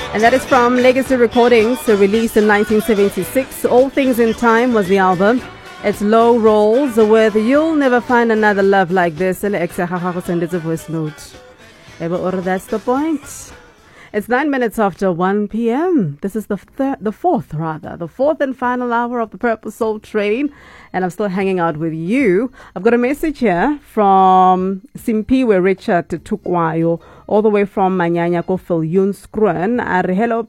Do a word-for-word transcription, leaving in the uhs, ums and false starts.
And that is from Legacy Recordings, released in nineteen seventy-six. All Things in Time was the album. It's Low Rolls with You'll Never Find Another Love Like This. And send it a voice note. That's the point. It's nine minutes after one p.m. This is the third, the fourth rather, the fourth and final hour of the Purple Soul Train, and I'm still hanging out with you. I've got a message here from Simpiwe Richard Tukwayo, all the way from Manyanya Kofil Yunskruan. Hello,